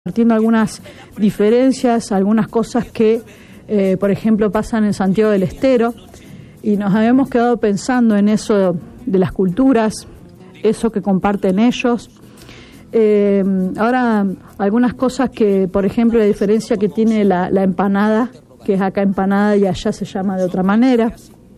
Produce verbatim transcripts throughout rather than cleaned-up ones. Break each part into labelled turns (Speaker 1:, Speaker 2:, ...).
Speaker 1: compartiendo algunas diferencias, algunas cosas que, eh, por ejemplo, pasan en Santiago del Estero, y nos habíamos quedado pensando en eso de las culturas, eso que comparten ellos. Eh, ahora, algunas cosas que, por ejemplo, la diferencia que tiene la, la empanada, que es acá empanada y allá se llama de otra manera.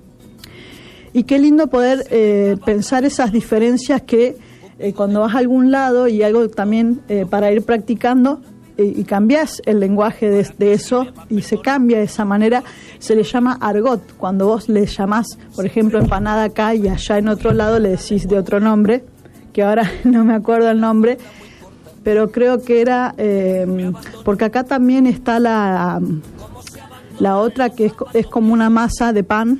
Speaker 1: Y qué lindo poder eh, pensar esas diferencias que eh, cuando vas a algún lado, y algo también eh, para ir practicando, eh, y cambias el lenguaje de, de eso, y se cambia de esa manera, se le llama argot. Cuando vos le llamás, por ejemplo, empanada acá y allá en otro lado le decís de otro nombre, que ahora no me acuerdo el nombre, pero creo que era, eh, porque acá también está la, la otra que es, es como una masa de pan,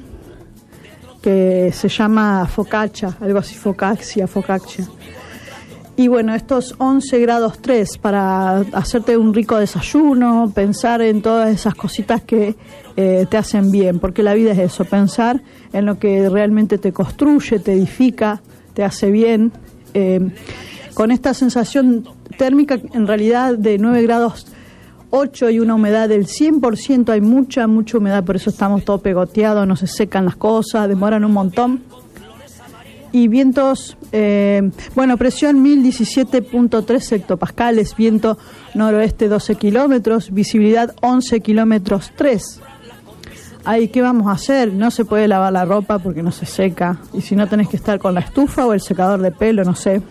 Speaker 1: que se llama focaccia, algo así, focaccia, focaccia. Y bueno, estos once grados tres para hacerte un rico desayuno, pensar en todas esas cositas que eh, te hacen bien, porque la vida es eso, pensar en lo que realmente te construye, te edifica, te hace bien. Eh, con esta sensación térmica en realidad de nueve grados ocho y una humedad del cien por ciento, hay mucha, mucha humedad, por eso estamos todo pegoteados, no se secan las cosas, demoran un montón. Y vientos, eh, bueno, presión mil diecisiete punto tres hectopascales, viento noroeste doce kilómetros, visibilidad once kilómetros tres. Ay, ¿qué vamos a hacer? No se puede lavar la ropa porque no se seca, y si no tenés que estar con la estufa o el secador de pelo, no sé.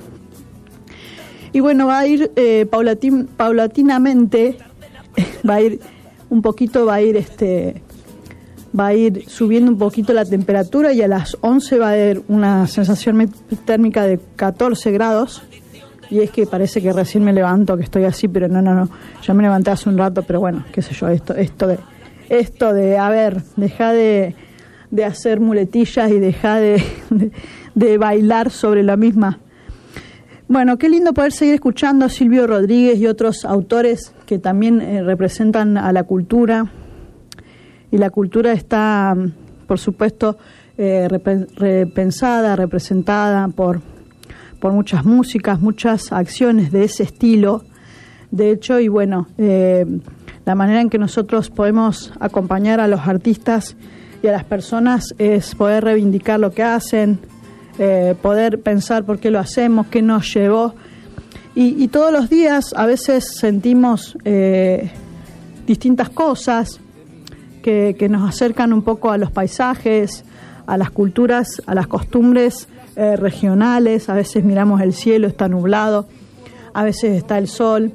Speaker 1: Y bueno, va a ir eh, paulatin, paulatinamente, va a ir un poquito, va a ir este, va a ir subiendo un poquito la temperatura, y a las once va a haber una sensación térmica de catorce grados. Y es que parece que recién me levanto, que estoy así, pero no, no, no. Ya me levanté hace un rato, pero bueno, qué sé yo, esto, esto de, esto de, a ver, deja de, de hacer muletillas y deja de, de, de bailar sobre la misma. Bueno, qué lindo poder seguir escuchando a Silvio Rodríguez y otros autores que también eh, representan a la cultura. Y la cultura está, por supuesto, eh, rep- repensada, representada por, por muchas músicas, muchas acciones de ese estilo. De hecho, y bueno, eh, la manera en que nosotros podemos acompañar a los artistas y a las personas es poder reivindicar lo que hacen, eh, poder pensar por qué lo hacemos, qué nos llevó. Y, y todos los días a veces sentimos eh, distintas cosas que, que nos acercan un poco a los paisajes, a las culturas, a las costumbres eh, regionales. A veces miramos el cielo, está nublado, a veces está el sol.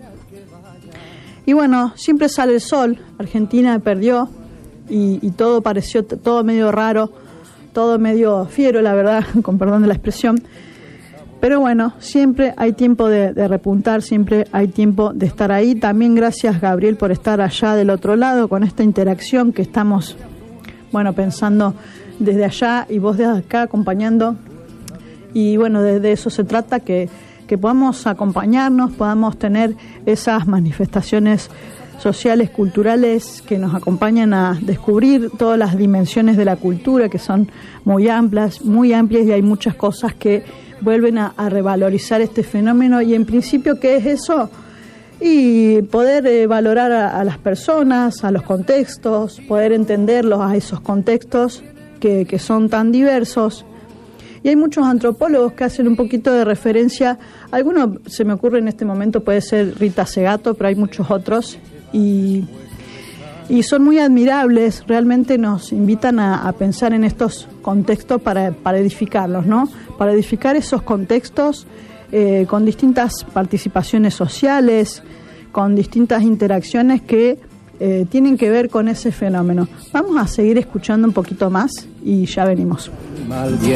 Speaker 1: Y bueno, siempre sale el sol. Argentina perdió y, y todo pareció, todo medio raro, todo medio fiero, la verdad, con perdón de la expresión. Pero bueno, siempre hay tiempo de, de repuntar, siempre hay tiempo de estar ahí. También gracias, Gabriel, por estar allá del otro lado con esta interacción que estamos, bueno, pensando desde allá y vos desde acá acompañando. Y bueno, de, de eso se trata, que, que podamos acompañarnos, podamos tener esas manifestaciones sociales, culturales, que nos acompañan a descubrir todas las dimensiones de la cultura, que son muy amplias, muy amplias, y hay muchas cosas que vuelven a, a revalorizar este fenómeno. Y en principio, ¿qué es eso? Y poder eh, valorar a, a las personas, a los contextos, poder entenderlos a esos contextos que, que son tan diversos. Y hay muchos antropólogos que hacen un poquito de referencia, alguno se me ocurre en este momento, puede ser Rita Segato, pero hay muchos otros, y, y son muy admirables, realmente nos invitan a, a pensar en estos contextos para, para edificarlos, ¿no? Para edificar esos contextos eh, con distintas participaciones sociales, con distintas interacciones que eh, tienen que ver con ese fenómeno. Vamos a seguir escuchando un poquito más y ya venimos.